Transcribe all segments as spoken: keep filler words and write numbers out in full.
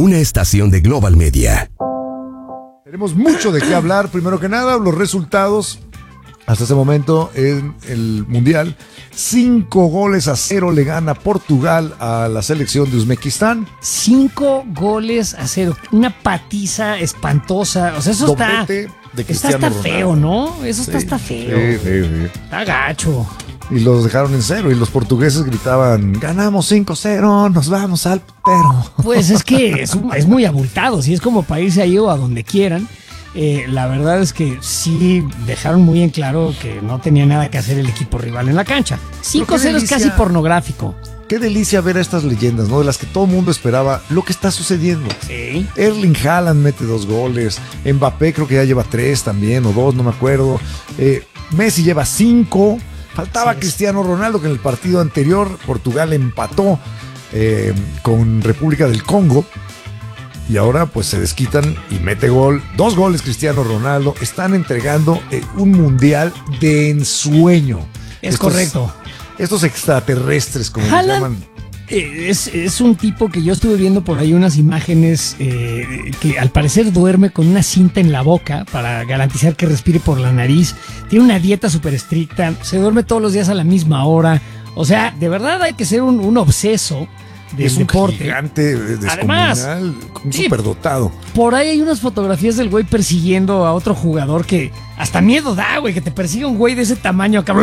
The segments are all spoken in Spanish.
una estación de Global Media. Tenemos mucho de qué hablar. Primero que nada, los resultados hasta ese momento en el Mundial. Cinco goles a cero le gana Portugal a la selección de Uzbekistán. Cinco goles a cero. Una patiza espantosa. O sea, eso Doblete está... de Está Cristiano hasta feo, Ronaldo. ¿no? Eso Sí, está hasta feo. Sí, sí, sí. Está gacho. Y los dejaron en cero. Y los portugueses gritaban: ganamos cinco cero, nos vamos al pero. Pues es que es, es muy abultado. Si es como para irse ahí o a donde quieran. Eh, la verdad es que sí dejaron muy en claro que no tenía nada que hacer el equipo rival en la cancha. cinco cero es casi pornográfico. Qué delicia ver a estas leyendas, ¿no? De las que todo el mundo esperaba lo que está sucediendo. Sí. Erling Haaland mete dos goles. Mbappé creo que ya lleva tres también, o dos, no me acuerdo. Eh, Messi lleva cinco. Faltaba sí, Cristiano Ronaldo, que en el partido anterior Portugal empató eh, con República del Congo. Y ahora pues se desquitan y mete gol. Dos goles Cristiano Ronaldo. Están entregando eh, un mundial de ensueño. Es estos, correcto. Estos extraterrestres, como Haaland, les llaman. Eh, es, es un tipo que yo estuve viendo por ahí unas imágenes eh, que al parecer duerme con una cinta en la boca para garantizar que respire por la nariz. Tiene una dieta súper estricta. Se duerme todos los días a la misma hora. O sea, de verdad hay que ser un, un obseso del es un deporte. Gigante descomunal, Además, un sí, superdotado. Por ahí hay unas fotografías del güey persiguiendo a otro jugador que hasta miedo da, güey, que te persiga un güey de ese tamaño acá.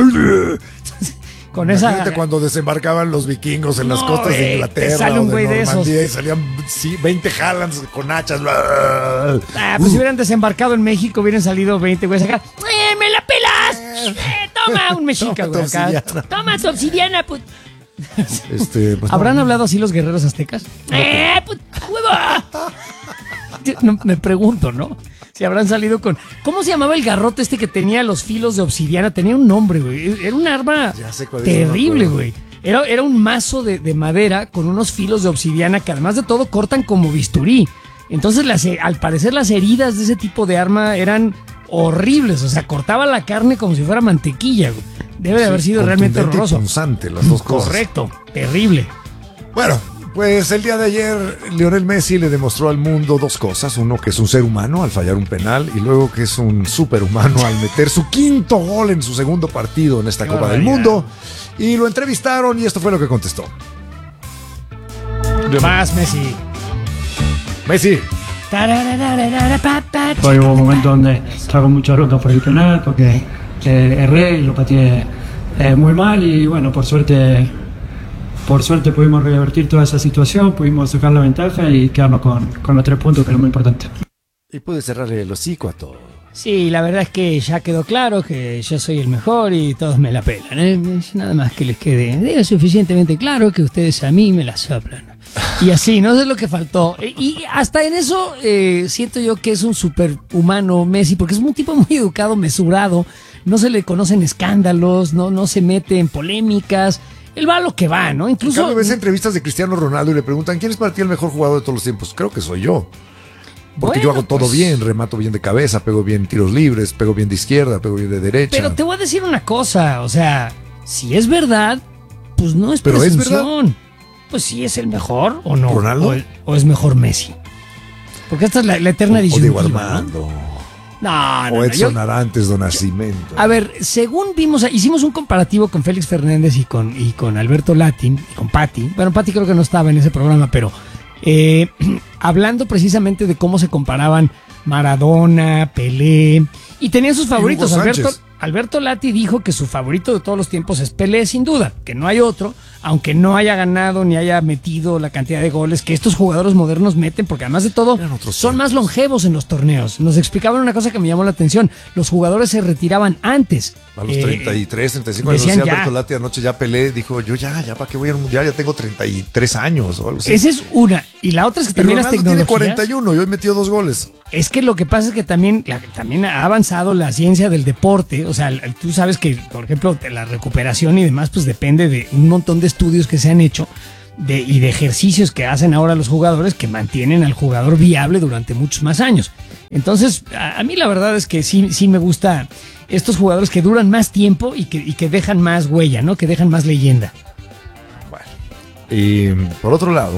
Con Imagínate esa... cuando desembarcaban los vikingos en no, las costas güey, de Inglaterra. te sale un o güey de esos. Y salían sí, veinte Haalands con hachas. Ah, pues uh. si hubieran desembarcado en México, hubieran salido veinte güeyes acá. ¡Eh, me la pelas! Eh, toma un mexica, güey, acá. Toma tu obsidiana, put. Este, pues ¿Habrán no. hablado así los guerreros aztecas? No, ¡Eh, put, huevo! No, me pregunto, ¿no? Si habrán salido con... ¿Cómo se llamaba el garrote este que tenía los filos de obsidiana? Tenía un nombre, güey. Era un arma terrible, güey. Era, era un mazo de, de madera con unos filos de obsidiana que además de todo cortan como bisturí. Entonces, las, al parecer, las heridas de ese tipo de arma eran horribles. O sea, cortaba la carne como si fuera mantequilla, güey. Debe de haber sido sí, realmente horroroso. Punzante, las dos cosas. Correcto, terrible. Bueno, pues el día de ayer Lionel Messi le demostró al mundo dos cosas. Uno, que es un ser humano al fallar un penal, y luego que es un superhumano al meter su quinto gol en su segundo partido en esta Qué Copa barbaridad. del Mundo. Y lo entrevistaron y esto fue lo que contestó. Más Messi. Messi. Hoy hubo un momento donde estaba con mucha bronca por el penal porque eh, erré y lo pateé eh, muy mal y bueno, por suerte por suerte pudimos revertir toda esa situación, pudimos sacar la ventaja y quedarnos con, con los tres puntos, que es lo muy importante. Y pude cerrarle el hocico a todo. Sí, la verdad es que ya quedó claro que yo soy el mejor y todos me la pelan, ¿eh? Nada más que les quede digo, suficientemente claro que ustedes a mí me la soplan. Y así, no sé lo que faltó. Y hasta en eso eh, siento yo que es un superhumano Messi, porque es un tipo muy educado, mesurado, no se le conocen escándalos, no, no se mete en polémicas. Él va a lo que va, ¿no? Incluso... Claro, ves entrevistas de Cristiano Ronaldo y le preguntan ¿quién es para ti el mejor jugador de todos los tiempos? Creo que soy yo. Porque bueno, yo hago todo pues... bien, remato bien de cabeza, pego bien tiros libres, pego bien de izquierda, pego bien de derecha. Pero te voy a decir una cosa, o sea, si es verdad, pues no es Pero presunción. ¿es verdad? Pues sí es el mejor o no. ¿Ronaldo? O, el, o es mejor Messi. Porque esta es la, la eterna disyuntiva. O Diego Armando. No, no, o Edson no, yo, Arantes do Nascimento. A ver, según vimos, hicimos un comparativo con Félix Fernández y con, y con Alberto Latin, y con Patti. Bueno, Patti creo que no estaba en ese programa, pero eh, hablando precisamente de cómo se comparaban Maradona, Pelé, y tenían sus favoritos. Alberto, Alberto Lati dijo que su favorito de todos los tiempos es Pelé, sin duda, que no hay otro, aunque no haya ganado ni haya metido la cantidad de goles que estos jugadores modernos meten, porque además de todo son más longevos en los torneos. Nos explicaban una cosa que me llamó la atención: los jugadores se retiraban antes. A los eh, treinta y tres, treinta y cinco años. Decía Alberto Lati anoche, ya Pelé dijo, yo ya, ya para qué voy al mundial, ya tengo treinta y tres años o algo así. Esa es una, y la otra es que también las tecnologías tiene cuarenta y uno y hoy metió dos goles. Es que lo que pasa es que también, la, también ha avanzado la ciencia del deporte. O sea, tú sabes que, por ejemplo, la recuperación y demás, pues depende de un montón de estudios que se han hecho de, y de ejercicios que hacen ahora los jugadores que mantienen al jugador viable durante muchos más años. Entonces, a, a mí la verdad es que sí, sí me gusta estos jugadores que duran más tiempo y que, y que dejan más huella, ¿no? Que dejan más leyenda. Bueno, y por otro lado,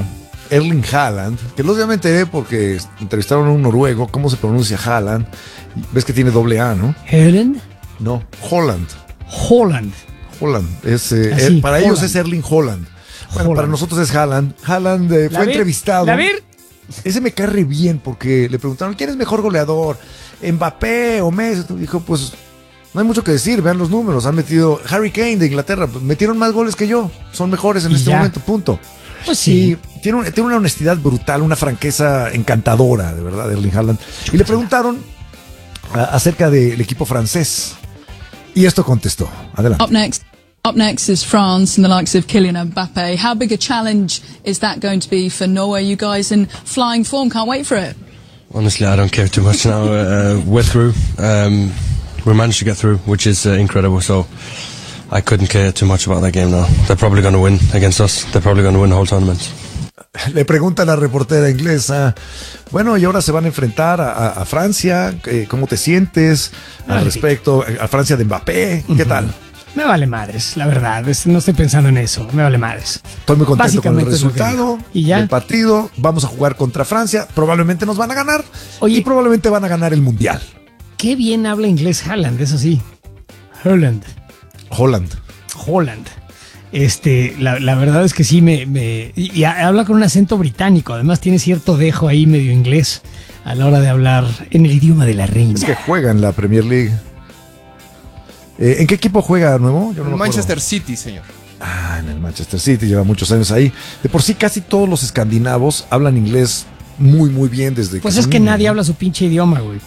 Erling Haaland, que los ya me enteré porque entrevistaron a un noruego, cómo se pronuncia Haaland. Ves que tiene doble A, ¿no? ¿Haaland? No, Holland. Holland. Holland. Es, eh, Así, er, para Holland. ellos es Erling Holland. Bueno, Holland. para nosotros es Haaland. Haaland eh, fue ver, entrevistado. A ver. Ese me cae re bien porque le preguntaron, ¿quién es mejor goleador? ¿Mbappé o Messi? Dijo, pues no hay mucho que decir, vean los números. Han metido Harry Kane de Inglaterra, metieron más goles que yo. Son mejores en Y este ya. momento, punto. Pues sí. Y tiene, un- tiene una honestidad brutal, una franqueza encantadora, de verdad, Erling Haaland. Y le preguntaron a- acerca del equipo francés. Y esto contestó. Adelante. Up next. Up next is France and the likes of Kylian Mbappe. How big a challenge is that going to be for Norway? You guys in flying form, can't wait for it. Honestly, I don't care too much now. Uh, we're through. Um, we managed to get through, which is uh, incredible. So I couldn't care too much about that game now. They're probably going to win against us. They're probably going to win the whole tournament. Le pregunta a la reportera inglesa, bueno, y ahora se van a enfrentar a, a- a Francia, eh, ¿cómo te sientes al Ay, respecto? A Francia de Mbappé, ¿qué tal? Me vale madres, la verdad. es- No estoy pensando en eso. Me vale madres. Estoy muy contento con el Básicamente es lo que resultado digo. ¿Y ya? del partido. Vamos a jugar contra Francia, probablemente nos van a ganar. Oye. y probablemente van a ganar el Mundial. Qué bien habla inglés Haaland, eso sí. Haaland. Holland. Holland. Este, la, la verdad es que sí me, me y, y habla con un acento británico. Además tiene cierto dejo ahí medio inglés a la hora de hablar en el idioma de la reina. Es que juega en la Premier League. Eh, ¿En qué equipo juega nuevo? Yo no En me Manchester acuerdo. City, señor. Ah, en el Manchester City, lleva muchos años ahí. De por sí, casi todos los escandinavos hablan inglés muy, muy bien desde Pues que es son que niños, nadie ¿no? habla su pinche idioma, güey.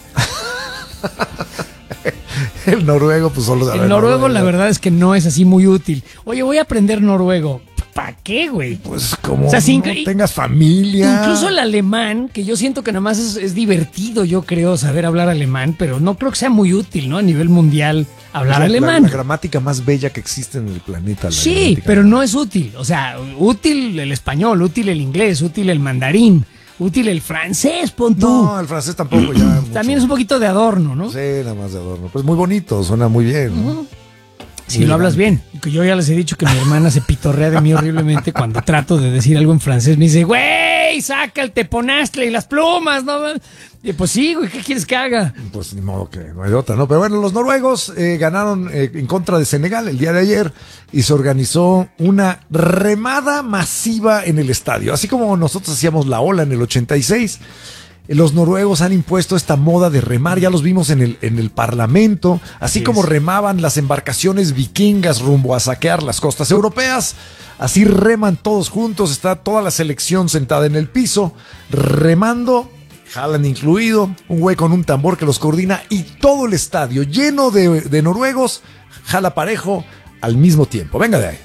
El noruego, pues solo sabe El noruego, la verdad es que no es así muy útil. Oye, voy a aprender noruego. ¿Para qué, güey? Pues como O sea, sin- no tengas familia. Incluso el alemán, que yo siento que nada más es, es divertido, yo creo, saber hablar alemán, pero no creo que sea muy útil, ¿no? A nivel mundial, hablar la, la- alemán. La, gramática más bella que existe en el planeta. la Sí, gramática. pero no es útil. O sea, útil el español, útil el inglés, útil el mandarín, útil el francés, pon tú. No, el francés tampoco ya. mucho. También es un poquito de adorno, ¿no? Sí, nada más de adorno. Pues muy bonito, suena muy bien. ¿no? Si lo hablas bien. Que yo ya les he dicho que mi hermana se pitorrea de mí horriblemente cuando trato de decir algo en francés. Me dice, güey, saca el teponastle y las plumas, ¿no? Y pues sí, güey, ¿qué quieres que haga? Pues ni modo que no hay otra, ¿no? Pero bueno, los noruegos eh, ganaron eh, en contra de Senegal el día de ayer y se organizó una remada masiva en el estadio. Así como nosotros hacíamos la ola en el ochenta y seis, eh, los noruegos han impuesto esta moda de remar, ya los vimos en el, en el Parlamento, así Así como es. remaban las embarcaciones vikingas rumbo a saquear las costas europeas. Así reman todos juntos, está toda la selección sentada en el piso, remando. Haaland incluido, un güey con un tambor que los coordina y todo el estadio lleno de, de noruegos jala parejo al mismo tiempo. Venga de ahí.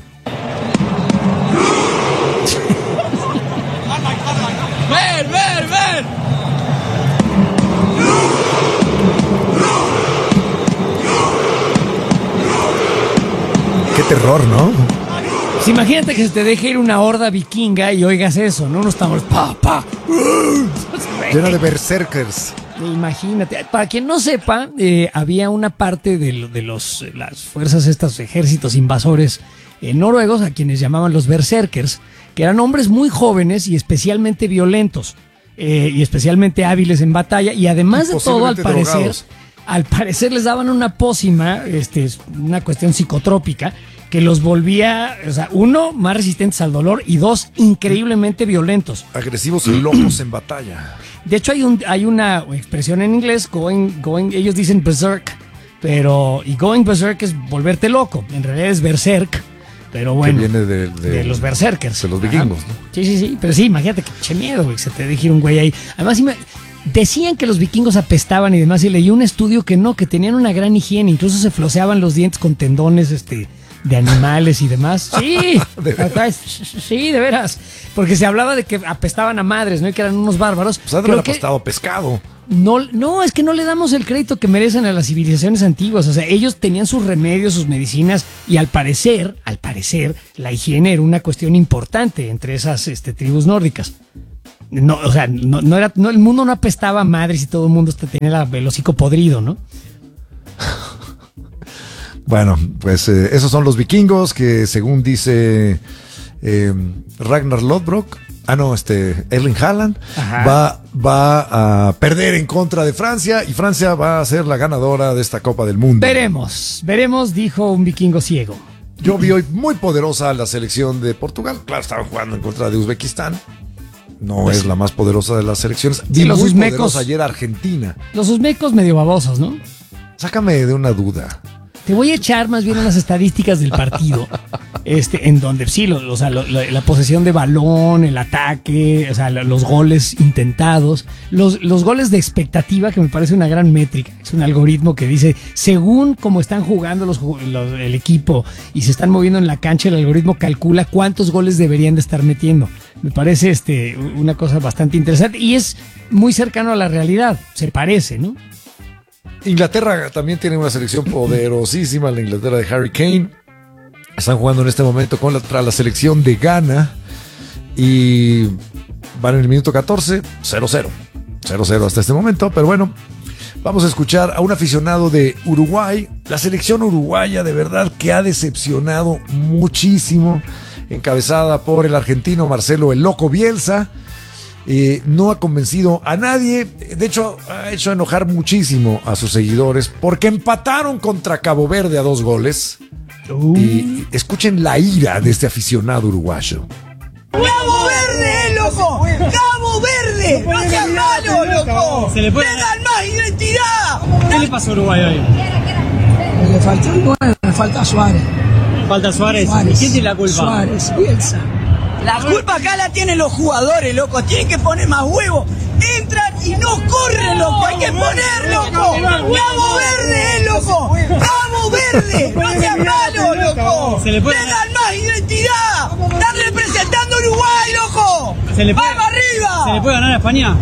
Ven, ven, ven. Qué terror, ¿no? Pues imagínate que se te deje ir una horda vikinga y oigas eso, ¿no? Unos tambores, pa, pa. Llena de berserkers. Imagínate. Para quien no sepa, eh, había una parte de, lo- de los, eh, las fuerzas, estos ejércitos invasores eh, noruegos, a quienes llamaban los berserkers, que eran hombres muy jóvenes y especialmente violentos, eh, y especialmente hábiles en batalla, y además de todo, al Posiblemente parecer, drogados. al parecer les daban una pócima, este, una cuestión psicotrópica, que los volvía, o sea, uno, más resistentes al dolor, y dos, increíblemente violentos. Agresivos y locos en batalla. De hecho, hay un hay una expresión en inglés, going, going, ellos dicen berserk, pero, y going berserk es volverte loco, en realidad es berserk, pero bueno, que viene de, de- de los berserkers. de los Ajá. vikingos, ¿no? Sí, sí, sí, pero sí, imagínate que che miedo, güey, que se te deje ir un güey ahí. Además, sí me- decían que los vikingos apestaban y demás, y leí un estudio que no, que tenían una gran higiene, incluso se floseaban los dientes con tendones, este... de animales y demás. Sí, ¿De veras? acá es- sí, de veras. Porque se hablaba de que apestaban a madres, ¿no? Y que eran unos bárbaros. Pues ha de Creo haber que apostado pescado. no, no, es que no le damos el crédito que merecen a las civilizaciones antiguas. O sea, ellos tenían sus remedios, sus medicinas, y al parecer, al parecer, la higiene era una cuestión importante entre esas este, tribus nórdicas. No, o sea, no, no era, no, el mundo no apestaba a madres y todo el mundo hasta tenía la- el hocico podrido, ¿no? Bueno, pues eh, esos son los vikingos que según dice eh, Ragnar Lodbrok, ah no, este Erling Haaland va, va a perder en contra de Francia y Francia va a ser la ganadora de esta Copa del Mundo. Veremos, veremos, dijo un vikingo ciego. Yo vi hoy muy poderosa la selección de Portugal. Claro, estaban jugando en contra de Uzbekistán. No pues, es la más poderosa de las selecciones. Vi sí, los muy uzmecos, poderosa ayer Argentina. Los uzbecos medio babosos, ¿no? Sácame de una duda. Te voy a echar más bien unas estadísticas del partido, este, en donde sí, lo, o sea, lo, la, la posesión de balón, el ataque, o sea, los goles intentados, los, los goles de expectativa, que me parece una gran métrica. Es un algoritmo que dice, según cómo están jugando los, los, el equipo y se están moviendo en la cancha, el algoritmo calcula cuántos goles deberían de estar metiendo. Me parece este, una cosa bastante interesante y es muy cercano a la realidad, se parece, ¿no? Inglaterra también tiene una selección poderosísima, la Inglaterra de Harry Kane. Están jugando en este momento contra la selección de Ghana y van en el minuto catorce, cero cero. cero cero hasta este momento, pero bueno, vamos a escuchar a un aficionado de Uruguay. La selección uruguaya de verdad que ha decepcionado muchísimo, encabezada por el argentino Marcelo el Loco Bielsa. Eh, no ha convencido a nadie, de hecho ha hecho enojar muchísimo a sus seguidores porque empataron contra Cabo Verde a dos goles. Uh. Y escuchen la ira de este aficionado uruguayo. ¡Cabo Verde, loco! ¡Cabo Verde! ¡No seas malo, loco! Se le puede... ¡Tengan más identidad! ¿Qué le pasó a Uruguay hoy? Le faltó el nueve, le falta Suárez. ¿Falta Suárez? Suárez. ¿Y quién tiene la culpa? Suárez, Bielsa. La culpa acá la tienen los jugadores, loco. Tienen que poner más huevos. Entran y no corren, loco. Hay que poner, loco. Cabo Verde, loco. Cabo Verde. No seas malo, loco. Tengan más identidad. Están representando a Uruguay, loco. ¡Vamos arriba! ¿Se le puede ganar a España?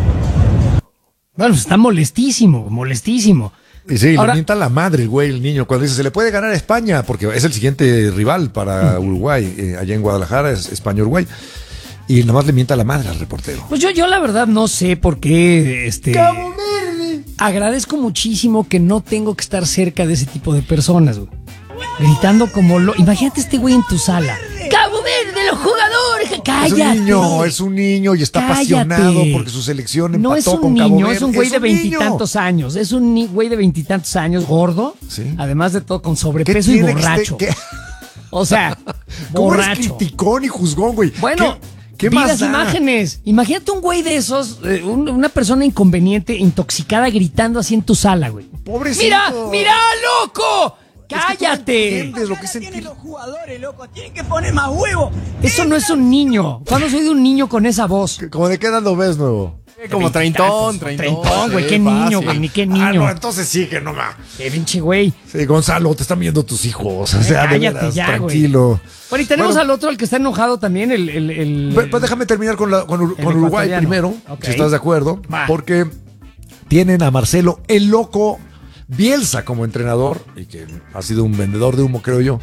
Bueno, está molestísimo, molestísimo. Y sí, ahora, le mienta la madre el güey, el niño, cuando dice, se le puede ganar a España, porque es el siguiente rival para Uruguay, eh, allá en Guadalajara, es España-Uruguay, y nada más le mienta la madre al reportero. Pues yo, yo la verdad no sé por qué, este... ¡Cabo Verde! Agradezco muchísimo que no tengo que estar cerca de ese tipo de personas, güey. Gritando como lo... Imagínate este güey en tu sala. ¡Cabo Verde, los jugadores! ¡Cállate! Es un niño, es un niño y está Cállate. apasionado porque su selección empató no es un con niño, Cabo Verde. Es un güey de veintitantos años. Es un güey de veintitantos años, gordo. ¿Sí? Además de todo, con sobrepeso y borracho. Este, o sea, borracho. Criticón y juzgón, güey. Bueno... ¿Qué Vi más las da? imágenes. Imagínate un güey de esos, eh, un, una persona inconveniente, intoxicada, gritando así en tu sala, güey. Pobrecito. ¡Mira, mira, loco! ¡Cállate! Es que tú lo que tienen los jugadores, loco. Tienen que poner más huevos. Eso no es un niño. ¿Cuándo soy de un niño con esa voz? ¿Cómo de qué edad lo ves, nuevo? Como treintón, treintón. Treintón, güey, qué niño, güey, ni qué niño. Ah, no, entonces sí, que no más. Qué pinche güey. Sí, Gonzalo, te están viendo tus hijos. O sea, Cállate de veras, ya, tranquilo. Güey. Bueno, y tenemos bueno, al otro, el que está enojado también, el... el, el pues, pues déjame terminar con, la, con, con Uruguay primero, okay. Si estás de acuerdo. Va. Porque tienen a Marcelo el Loco Bielsa como entrenador, y que ha sido un vendedor de humo, creo yo.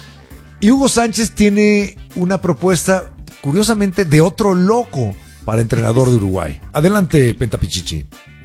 Y Hugo Sánchez tiene una propuesta, curiosamente, de otro loco para entrenador de Uruguay. Adelante, Pentapichichi.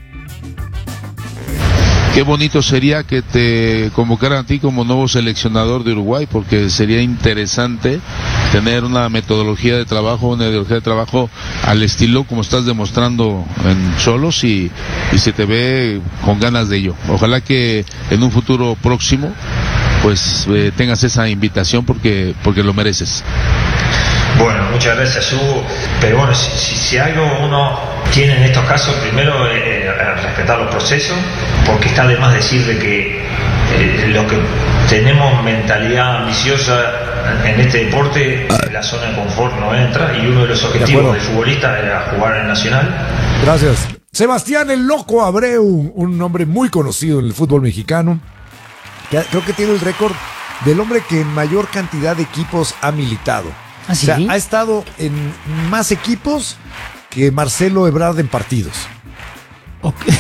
Qué bonito sería que te convocaran a ti como nuevo seleccionador de Uruguay, porque sería interesante tener una metodología de trabajo, una ideología de trabajo al estilo como estás demostrando en Xolos, y, y se te ve con ganas de ello. Ojalá que en un futuro próximo pues eh, tengas esa invitación porque, porque lo mereces. Bueno, muchas gracias, Hugo. Pero bueno, si, si, si algo uno tiene en estos casos, primero eh, respetar los procesos, porque está de más decir de que eh, lo que tenemos mentalidad ambiciosa en este deporte, la zona de confort no entra, y uno de los objetivos del futbolista era jugar en el Nacional. Gracias. Sebastián el Loco Abreu, un hombre muy conocido en el fútbol mexicano, que creo que tiene el récord del hombre que en mayor cantidad de equipos ha militado. ¿Ah, sí? O sea, ha estado en más equipos que Marcelo Ebrard en partidos. Okay.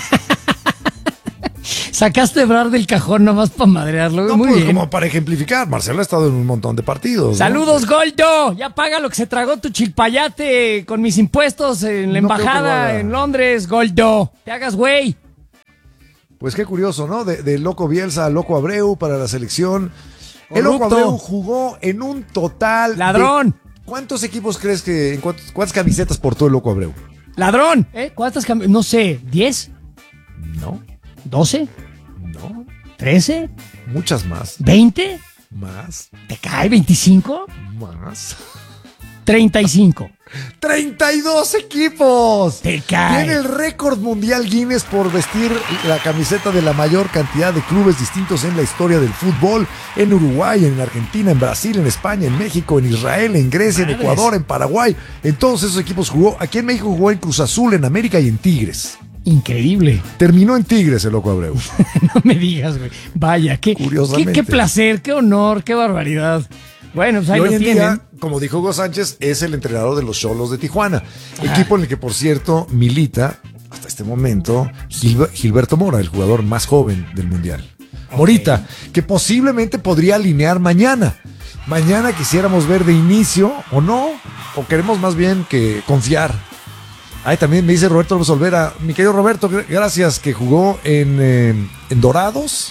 Sacaste a Ebrard del cajón nomás para madrearlo. No, muy pues, bien. como para ejemplificar. Marcelo ha estado en un montón de partidos. ¡Saludos, ¿no? Goldo! Ya paga lo que se tragó tu chilpayate con mis impuestos en la No embajada en Londres, Goldo. Te hagas güey. Pues qué curioso, ¿no? De, de Loco Bielsa a Loco Abreu para la selección. El Corrupto. Loco Abreu jugó en un total ¡Ladrón! de ¿Cuántos equipos crees que, en cuántos, cuántas camisetas portó el Loco Abreu? ¡Ladrón! ¿Eh? ¿Cuántas camisetas? No sé, ¿diez? No. ¿doce? No. ¿trece? Muchas más. ¿veinte? Más. ¿Te cae veinticinco? Más. treinta y cinco. ¡treinta y dos equipos! ¡Te cae! Tiene el récord mundial Guinness por vestir la camiseta de la mayor cantidad de clubes distintos en la historia del fútbol. En Uruguay, en Argentina, en Brasil, en España, en México, en Israel, en Grecia, Madres. En Ecuador, en Paraguay. En todos esos equipos jugó. Aquí en México jugó en Cruz Azul, en América y en Tigres. Increíble. Terminó en Tigres el Loco Abreu. No me digas, güey. Vaya, qué, qué, qué placer, qué honor, qué barbaridad. Bueno, pues ahí y hoy lo en tienen. día, como dijo Hugo Sánchez, es el entrenador de los Xolos de Tijuana. Ah. Equipo en el que, por cierto, milita, hasta este momento, Gil- Gilberto Mora, el jugador más joven del Mundial. Okay. Morita, que posiblemente podría alinear mañana. Mañana quisiéramos ver de inicio, o no, o queremos más bien que confiar. Ahí también me dice Roberto López Olvera, mi querido Roberto, gracias, que jugó en, eh, en Dorados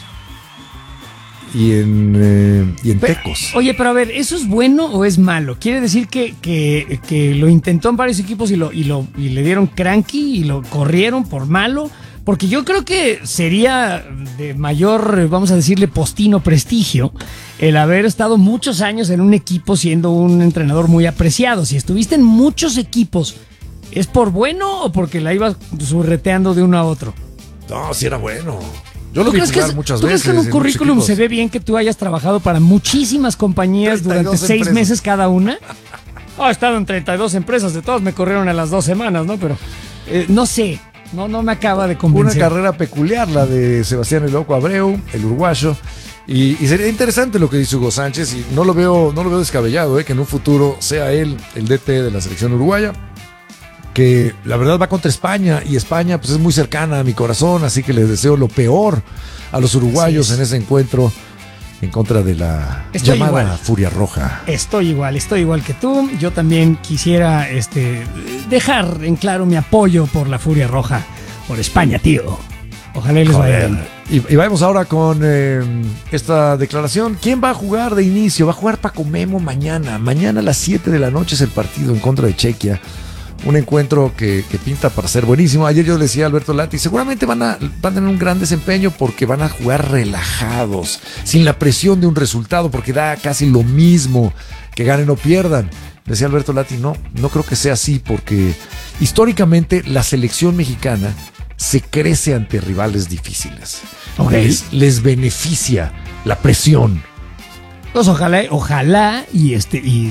y en, eh, y en pero, Tecos. Oye, pero a ver, ¿eso es bueno o es malo? ¿Quiere decir que, que, que lo intentó en varios equipos y, lo, y, lo, y le dieron cranky y lo corrieron por malo? Porque yo creo que sería de mayor, vamos a decirle, postino prestigio el haber estado muchos años en un equipo siendo un entrenador muy apreciado. Si estuviste en muchos equipos, ¿es por bueno o porque la ibas surreteando de uno a otro? No, sí era bueno. Yo lo vi jugar muchas ¿tú veces. ¿Tú crees que en un currículum se ve bien que tú hayas trabajado para muchísimas compañías durante seis empresas. meses cada una? Oh, he estado en treinta y dos empresas, de todas me corrieron a las dos semanas, ¿no? Pero eh, no sé, no, no me acaba de convencer. Una carrera peculiar la de Sebastián el Loco Abreu, el uruguayo. Y, y sería interesante lo que dice Hugo Sánchez, y no lo veo, no lo veo descabellado, ¿eh? Que en un futuro sea él el D T de la selección uruguaya. Que la verdad va contra España, y España pues es muy cercana a mi corazón, así que les deseo lo peor a los uruguayos en ese encuentro en contra de la estoy llamada igual. Furia Roja. Estoy igual, estoy igual que tú. Yo también quisiera este, dejar en claro mi apoyo por la Furia Roja, por España, tío. Ojalá les vaya bien. Y, y vamos ahora con eh, esta declaración. ¿Quién va a jugar de inicio? Va a jugar Paco Memo mañana. Mañana a las siete de la noche es el partido en contra de Chequia. Un encuentro que, que pinta para ser buenísimo. Ayer yo le decía a Alberto Lati, seguramente van a, van a tener un gran desempeño porque van a jugar relajados, sin la presión de un resultado, porque da casi lo mismo que ganen o pierdan. Le decía Alberto Lati, no, no creo que sea así, porque históricamente la selección mexicana se crece ante rivales difíciles. Okay. Les, les beneficia la presión. Pues ojalá, ojalá y este y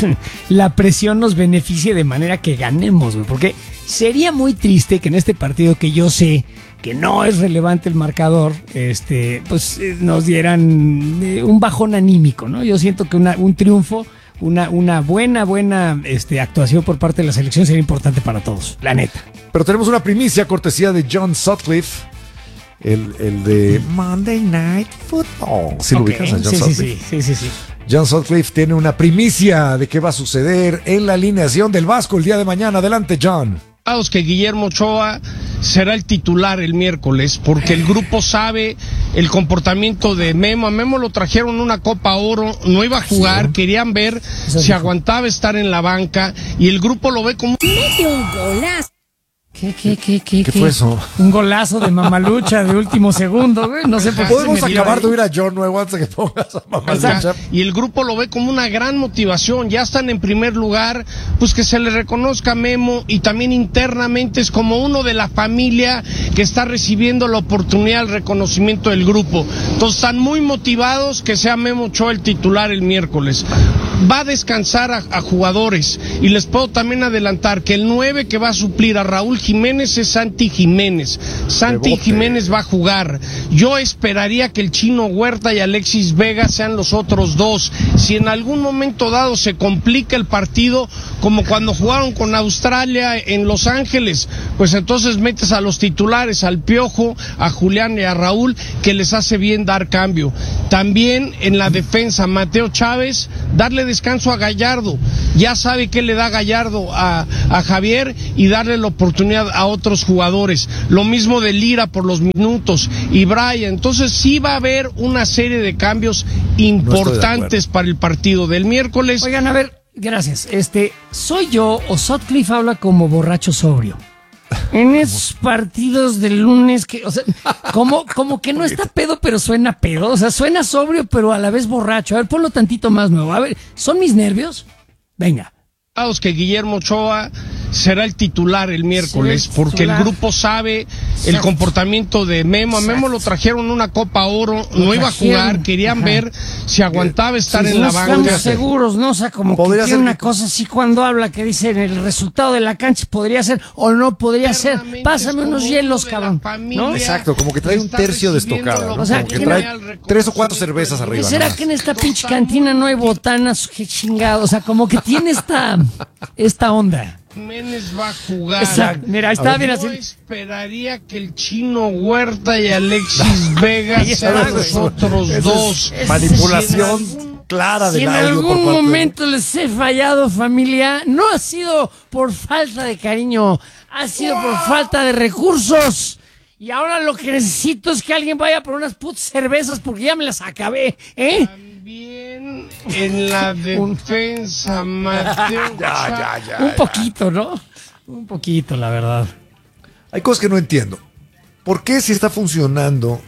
la presión nos beneficie de manera que ganemos, güey, porque sería muy triste que en este partido, que yo sé que no es relevante el marcador, este, pues eh, nos dieran eh, un bajón anímico, ¿no? Yo siento que una, un triunfo, una, una buena, buena este, actuación por parte de la selección sería importante para todos, la neta. Pero tenemos una primicia cortesía de John Sutcliffe. El, el de Monday Night Football. ¿Sí okay. lo ubicas a John sí, Sutcliffe? Sí, sí, sí, sí. John Sutcliffe tiene una primicia de qué va a suceder en la alineación del Vasco el día de mañana. Adelante, John. Que Guillermo Ochoa será el titular el miércoles, porque el grupo sabe el comportamiento de Memo. A Memo lo trajeron una Copa Oro, no iba a jugar, querían ver si aguantaba estar en la banca, y el grupo lo ve como ¡mete un golazo! ¿Qué, qué, qué, qué, ¿Qué fue eso? Un golazo de Mamalucha de último segundo, güey. No sé por qué. Podemos acabar de oír a John nuevo antes de que pongas a Mamalucha. Y el grupo lo ve como una gran motivación. Ya están en primer lugar, pues que se le reconozca a Memo, y también internamente es como uno de la familia que está recibiendo la oportunidad, el reconocimiento del grupo. Entonces están muy motivados que sea Memo Ochoa el titular el miércoles. Va a descansar a, a jugadores, y les puedo también adelantar que el nueve que va a suplir a Raúl Jiménez es Santi Jiménez. Santi Jiménez va a jugar. Yo esperaría que el Chino Huerta y Alexis Vega sean los otros dos. Si en algún momento dado se complica el partido, como cuando jugaron con Australia en Los Ángeles, pues entonces metes a los titulares, al Piojo, a Julián y a Raúl, que les hace bien dar cambio. También en la defensa, Mateo Chávez, darle descanso a Gallardo. Ya sabe qué le da Gallardo a, a Javier, y darle la oportunidad a otros jugadores. Lo mismo de Lira por los minutos y Brian. Entonces sí va a haber una serie de cambios importantes no para el partido del miércoles. Oigan, a ver, Gracias. Este, ¿soy yo o Sutcliffe habla como borracho sobrio? En esos partidos del lunes que, o sea, como, como que no está pedo, pero suena pedo. O sea, suena sobrio, pero a la vez borracho. A ver, ponlo tantito más nuevo. A ver, ¿son mis nervios? Venga. Que Guillermo Ochoa será el titular el miércoles, Sí, el porque el titular. grupo sabe el comportamiento de Memo. A Memo lo trajeron una Copa Oro, Lo no iba a trajeron. jugar, querían Ajá. ver si aguantaba estar Sí, en no la estamos banca. seguros, ¿no? O sea, como que Podría tiene ser una que- cosa así cuando habla que dice el resultado de la cancha podría ser o no podría ser. Pásame unos hielos, cabrón. ¿No? Exacto, como que trae un tercio de estocada, ¿no? O sea, Como que ¿qué trae tres o cuatro cervezas ¿Qué arriba. será nomás. que en esta pinche cantina no hay botanas? Qué chingado. O sea, como que tiene esta, esta onda. Jiménez va a jugar. Exacto. Mira, ahí está, bien Yo así. esperaría que el Chino Huerta y Alexis Vega Ahí está. sean los otros Eso es dos. manipulación clara Si del en audio por algún parte de- momento les he fallado, familia, no ha sido por falta de cariño, ha sido por falta de recursos. Y ahora lo que necesito es que alguien vaya por unas putas cervezas porque ya me las acabé, ¿eh? También en la defensa, Mateo. Ya, ya, ya. Un poquito, ¿no? Un poquito, la verdad. Hay cosas que no entiendo. ¿Por qué si está funcionando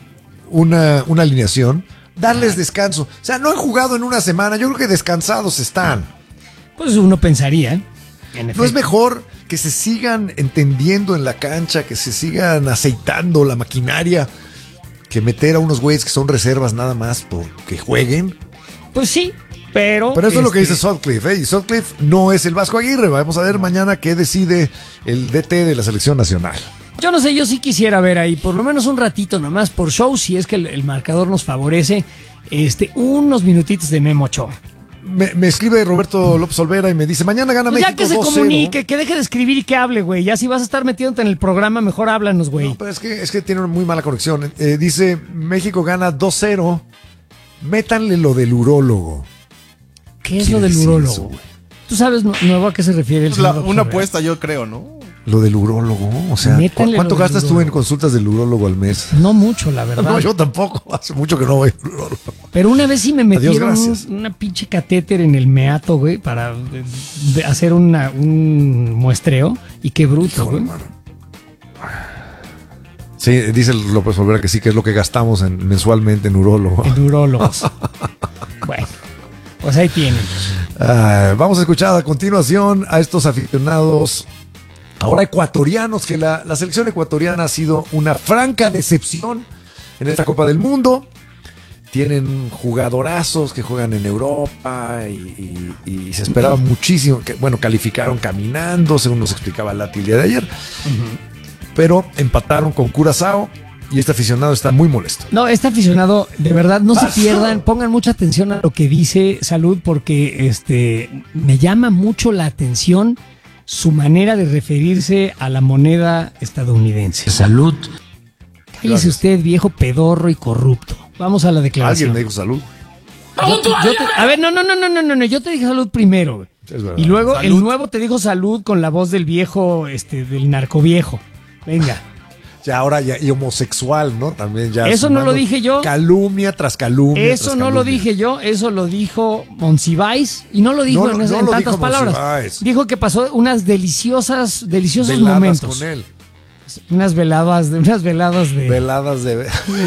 una, una alineación, darles descanso? O sea, no han jugado en una semana. Yo creo que descansados están. Pues uno pensaría, ¿eh? En ¿No es efecto. mejor que se sigan entendiendo en la cancha, que se sigan aceitando la maquinaria, que meter a unos güeyes que son reservas nada más porque jueguen? Pues sí, pero... Pero eso es lo que este, dice Sutcliffe, ¿eh? Y Sutcliffe no es el Vasco Aguirre. Vamos a ver mañana qué decide el D T de la selección nacional. Yo no sé, yo sí quisiera ver ahí, por lo menos un ratito nomás, por show, si es que el, el marcador nos favorece, este, unos minutitos de Memo Ochoa. Me, me escribe Roberto López Olvera y me dice, mañana gana Pues ya México que se dos cero. comunique, que deje de escribir y que hable, güey. Ya si vas a estar metiéndote en el programa, mejor háblanos, güey. No, pero es que, es que tiene una muy mala conexión. Eh, dice, México gana dos cero. Métanle lo del urólogo. ¿Qué es quiere lo del decir urólogo, eso? güey? ¿Tú sabes, nu- nuevo, a qué se refiere el Es la- señor una doctor, apuesta, yo creo, ¿no? Lo del urólogo. O sea, Métanle ¿cu- ¿cuánto lo del gastas tú en urólogo. consultas del urólogo al mes? No mucho, la verdad. No, yo tampoco. Hace mucho que no voy al urólogo. Pero una vez sí me Adiós, metieron un- gracias. una pinche catéter en el meato, güey, para de- de hacer una, un muestreo. Y qué bruto, güey. Sí, dice López Olvera que sí, que es lo que gastamos en- mensualmente en urólogo. En urólogos. Bueno, pues ahí tienen. Ah, vamos a escuchar a continuación a estos aficionados, ahora ecuatorianos, que la, la selección ecuatoriana ha sido una franca decepción en esta Copa del Mundo. Tienen jugadorazos que juegan en Europa y, y- y se esperaba muchísimo. Que, bueno, calificaron caminando, según nos explicaba Lati el día de ayer. Pero empataron con Curazao y este aficionado está muy molesto. No, este aficionado, de verdad, no se pierdan, pongan mucha atención a lo que dice Salud, porque este me llama mucho la atención su manera de referirse a la moneda estadounidense. Salud. Cállese Gracias. usted, viejo pedorro y corrupto. Vamos a la declaración. Alguien me dijo salud. Yo te- yo te- a ver, no, no, no, no, no, no, no, yo te dije salud primero, güey. Es verdad. Y luego Salud. el nuevo te dijo salud con la voz del viejo, este, del narcoviejo. Venga. Ya ahora ya, y homosexual, ¿no? También ya. Eso no lo sumando dije yo. Calumnia tras calumnia. Eso tras no lo calumnia. dije yo, eso lo dijo Monsiváis y no lo dijo No, en, no, esa- no en lo tantas dijo palabras. Monsiváis. Dijo que pasó unas deliciosas, deliciosos Veladas momentos. con él. Unas veladas, de unas veladas de. Veladas de.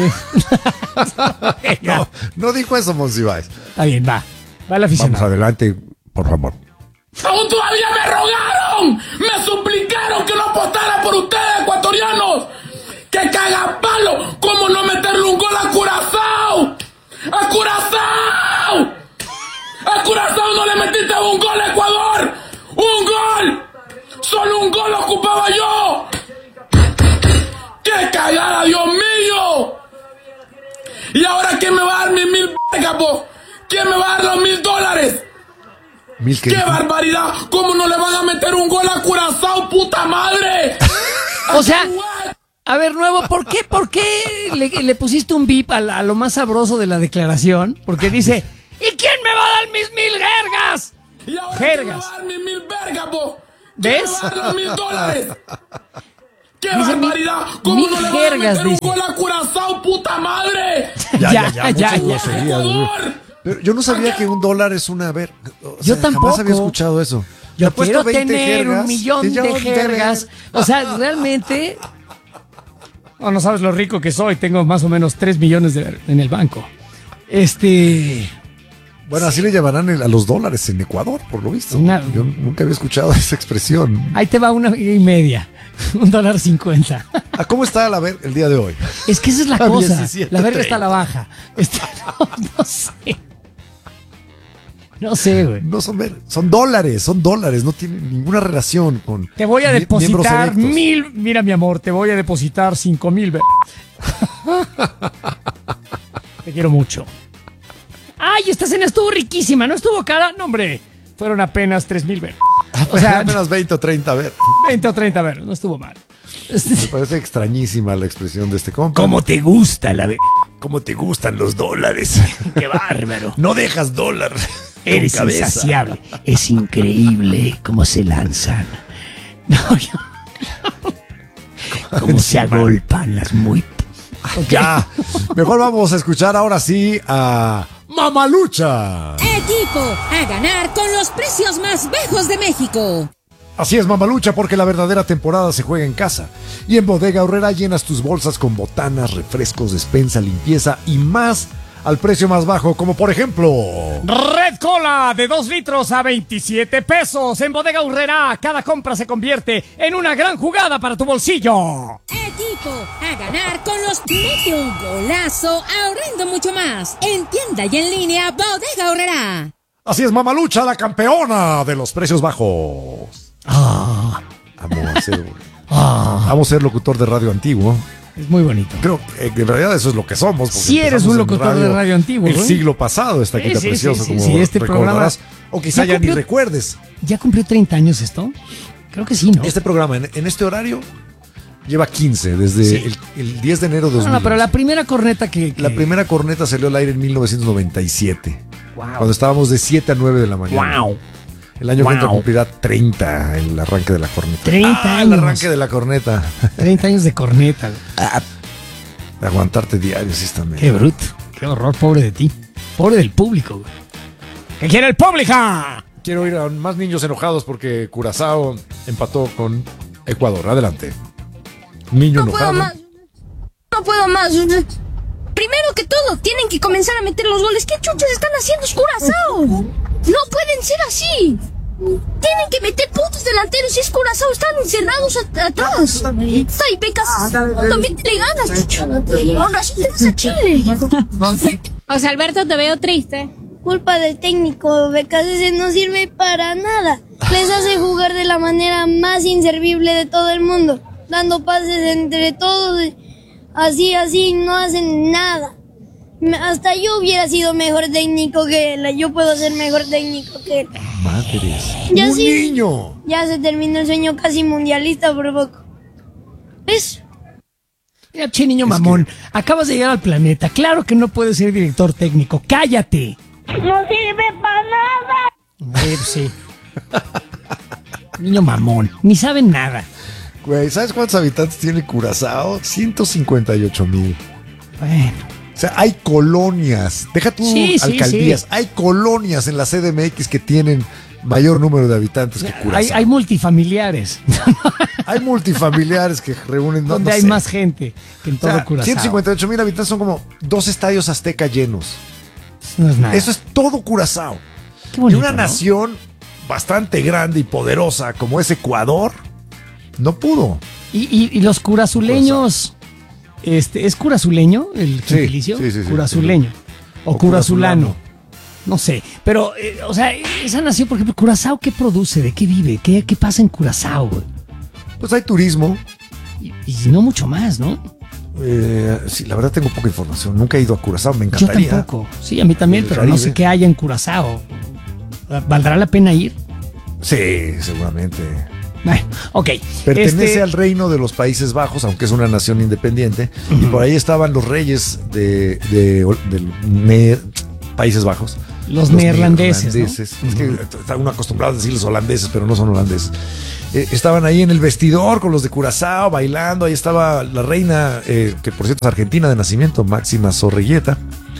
no, no dijo eso, Monsiváis. Está bien, va. Va la Vamos aficionado. adelante, por favor. Aún todavía me rogaron, me suplicaron que no apostara por ustedes, ecuatorianos. Que cagan palo, ¿cómo no meterle un gol a Curazao? ¡A Curazao! ¡A Curazao no le metiste un gol a Ecuador! ¡Un gol! ¡Solo un gol ocupaba yo! ¡Qué cagada, Dios mío! ¿Y ahora quién me va a dar mis mil vergas, po? ¿Quién me va a dar los mil dólares? Mil que ¡Qué dijo. barbaridad! ¿Cómo no le van a meter un gol a Curazao, puta madre? O sea, a ver, nuevo, ¿por qué, por qué le, le pusiste un bip a, la- a lo más sabroso de la declaración? Porque dice, ¿y quién me va a dar mis mil jergas? ¿Y ahora quién me Jergas. va a dar mis mil vergas, po? ¿Quién ¿Ves? me va a dar los mil dólares? ¡Qué Dice mil- barbaridad! ¿Cómo mil no le van a jergas, meter un dice. gol a Curazao, puta madre? Ya, ya, Ya, ya, ya, muchas ya. groserías, güey. ¡Ecuador! Pero yo no sabía que un dólar es una ver. O Yo sea, tampoco. Jamás había escuchado eso. Yo Te apuesto quiero veinte tener jergas, un millón millón de jergas. O sea, realmente... Oh, no sabes lo rico que soy. Tengo más o menos tres millones de, en el banco. Este... Bueno, así le llamarán el- a los dólares en Ecuador, por lo visto. Una- Yo nunca había escuchado esa expresión. Ahí te va una y media. Un dólar cincuenta. ¿A cómo está la ver el día de hoy? Es que esa es la A cosa. diecisiete La verga treinta. está a la baja. Está- no, no sé. No sé, güey. No son ver, son dólares, son dólares, no tienen ninguna relación con. Te voy a mi- miembros depositar electos. mil. Mira, mi amor, te voy a depositar cinco mil. ver- Te quiero mucho. Ay, esta cena estuvo riquísima, ¿no estuvo cara? No, hombre. Fueron apenas tres mil. ver- O sea, apenas veinte o treinta, a ver. veinte o treinta, ver, no estuvo mal. Me parece extrañísima la expresión de este compa. ¿Cómo te gusta la ve- ¿Cómo te gustan los dólares? Qué bárbaro. No dejas dólar. Eres con cabeza. insaciable. Es increíble cómo se lanzan. No, yo- cómo se agolpan las muy... Ya, mejor vamos a escuchar ahora sí a Mamalucha. Equipo a ganar con los precios más bajos de México. Así es, Mamalucha, porque la verdadera temporada se juega en casa. Y en Bodega Aurrera llenas tus bolsas con botanas, refrescos, despensa, limpieza y más al precio más bajo, como por ejemplo... Red Cola de dos litros a veintisiete pesos. En Bodega Aurrera, cada compra se convierte en una gran jugada para tu bolsillo. Equipo a ganar con los... Mete un golazo ahorrando mucho más. En tienda y en línea, Bodega Aurrera. Así es, Mamalucha, la campeona de los precios bajos. Ah, Amo a ser, ah, amo ser locutor de radio antiguo. es muy bonito. Creo que en realidad eso es lo que somos. porque Sí eres empezamos un en locutor de radio antiguo, El ¿eh? siglo pasado, esta Sí, quita sí, preciosa, sí, sí, como sí, este recordarás. programa- O quizá ¿Ya ya, ni cumplió- recuerdes. ¿Ya cumplió treinta años esto? Creo que sí, ¿no? Este programa, en, en este horario, lleva quince, desde Sí. el, el diez de enero de dos No, mil. no, pero la primera corneta que... que- La primera corneta salió al aire en mil novecientos noventa y siete. Wow. Cuando estábamos de siete a nueve de la mañana. Wow. El año que entra Wow. cumplirá treinta el arranque de la corneta. treinta Ah, el años. arranque de la corneta. treinta años de corneta. De aguantarte diario, sí está medio. Qué bruto. Qué horror, pobre de ti. Pobre del público, güey. ¿Qué quiere el público? Quiero ir a más niños enojados porque Curazao empató con Ecuador. Adelante. Niño No puedo enojado. más. No puedo más. Primero que todo, tienen que comenzar a meter los goles. ¿Qué chuchas están haciendo? Es Curazao. No pueden ser así. Tienen que meter puntos delanteros. Si es Curazao, están encerrados at- atrás. Ay, Pecas, también te le ganas, chucho. Ahora sí te vas a Chile. O sea, Alberto, te veo triste. Culpa del técnico, Becas, ese no sirve para nada. Les hace jugar de la manera más inservible de todo el mundo, dando pases entre todos, así, así, no hacen nada. Me- Hasta yo hubiera sido mejor técnico que él, yo puedo ser mejor técnico que él. Madres. Ya Un sí. niño. Ya se terminó el sueño casi mundialista por poco. ¿Ves? Mira, che, niño mamón. Acabas de llegar al planeta. Claro que no puedes ser director técnico. ¡Cállate! No sirve para nada. Eh, sí. Niño mamón. Ni saben nada. Güey, ¿sabes cuántos habitantes tiene Curazao? ciento cincuenta y ocho mil. Bueno. O sea, hay colonias. Deja tú Sí, sí, alcaldías. sí. Hay colonias en la C D M X que tienen mayor número de habitantes que Curazao. Hay, hay multifamiliares. Hay multifamiliares que reúnen... no- donde no hay sé. más gente que en O sea, todo Curazao. ciento cincuenta y ocho mil habitantes son como dos estadios Azteca llenos. No es nada. Eso es todo Curazao. Qué bonito, y una ¿no? nación bastante grande y poderosa como es Ecuador, no pudo. Y, y- y los curazuleños, este, ¿es curazuleño el Sí, gentilicio? sí, sí, sí. Curazuleño. O, O curazulano. curazulano. No sé. Pero, eh, o sea, esa nación, por ejemplo, Curazao, ¿qué produce? ¿De qué vive? ¿Qué, qué pasa en Curazao? güey? Pues hay turismo. Y, y no mucho más, ¿no? Eh, sí, la verdad tengo poca información. Nunca he ido a Curazao, me Yo encantaría. tampoco. Sí, a mí también, El pero no Caribe. sé qué haya en Curazao. ¿Valdrá la pena ir? Sí, seguramente. Bueno, ok. Pertenece Este- al reino de los Países Bajos, aunque es una nación independiente. Y por ahí estaban los reyes de, de, del ne- Países Bajos. Los neerlandeses, ¿no? neerlandeses. Es que está uno acostumbrado a decir los holandeses, pero no son holandeses. Eh, estaban ahí en el vestidor con los de Curazao bailando. Ahí estaba la reina, eh, que por cierto es argentina de nacimiento, Máxima Zorrilleta.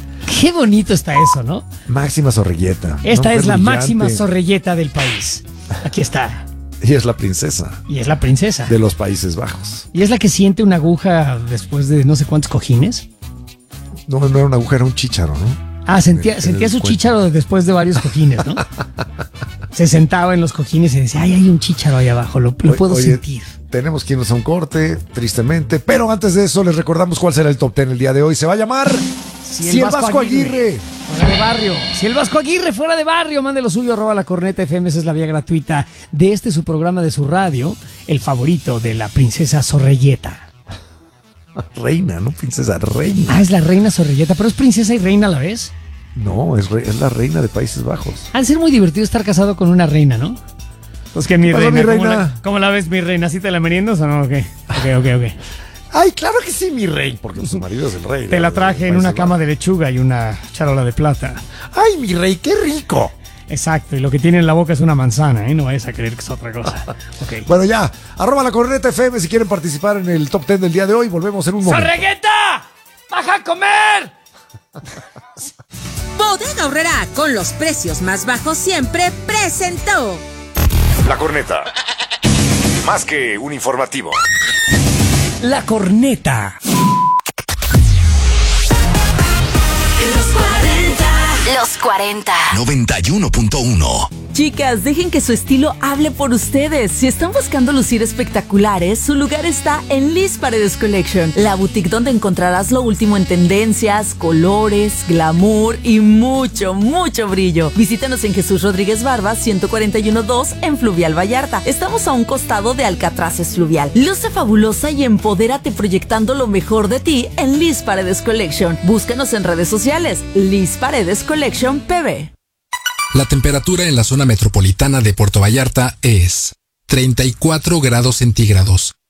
Qué bonito está eso, ¿no? Máxima Zorrilleta. Esta ¿no? es la brillante. máxima zorrilleta del país. Aquí está. Y es la princesa. Y es la princesa. De los Países Bajos. Y es la que siente una aguja después de no sé cuántos cojines. No, no era una aguja, era un chícharo, ¿no? Ah, sentía, En- en sentía el su cuento. chícharo después de varios cojines, ¿no? Se sentaba en los cojines y decía, ay, hay un chícharo ahí abajo, lo, lo Oye, puedo oye, sentir. Tenemos que irnos a un corte, tristemente. Pero antes de eso, les recordamos cuál será el top ten el día de hoy. Se va a llamar Si el Vasco Aguirre. Fuera de barrio. Si el Vasco Aguirre fuera de barrio, mande lo suyo, arroba la corneta F M. Esa es la vía gratuita de este su programa de su radio, el favorito de la princesa Zorrilleta. Reina, ¿no? Princesa reina. Ah, es la reina Zorrilleta, pero es princesa y reina a la vez. No, es, re- es la reina de Países Bajos. Ha de ser muy divertido estar casado con una reina, ¿no? Pues que mi Hola, reina, mi ¿cómo reina. la, cómo la ves, mi reina? ¿Sí te la meriendas o no? Ok, ok, ok, ok. Ay, claro que sí, mi rey, porque su marido es el rey. Te la traje en una cama de lechuga y una charola de plata. Ay, mi rey, qué rico. Exacto, y lo que tiene en la boca es una manzana, ¿eh? No vayas a creer que es otra cosa. Ok. Bueno, ya, arroba la corneta F M si quieren participar en el top ten del día de hoy. Volvemos en un momento. ¡Zorregueta! ¡Baja a comer! Bodega Aurrerá, con los precios más bajos siempre, presentó La corneta. Más que un informativo. La corneta. Los cuarenta. noventa y uno punto uno. Chicas, dejen que su estilo hable por ustedes. Si están buscando lucir espectaculares, su lugar está en Liz Paredes Collection, la boutique donde encontrarás lo último en tendencias, colores, glamour y mucho, mucho brillo. Visítanos en Jesús Rodríguez Barba, ciento cuarenta y uno dos en Fluvial Vallarta. Estamos a un costado de Alcatraces Fluvial. Luce fabulosa y empodérate proyectando lo mejor de ti en Liz Paredes Collection. Búscanos en redes sociales, Liz Paredes Collection P B. La temperatura en la zona metropolitana de Puerto Vallarta es treinta y cuatro grados centígrados.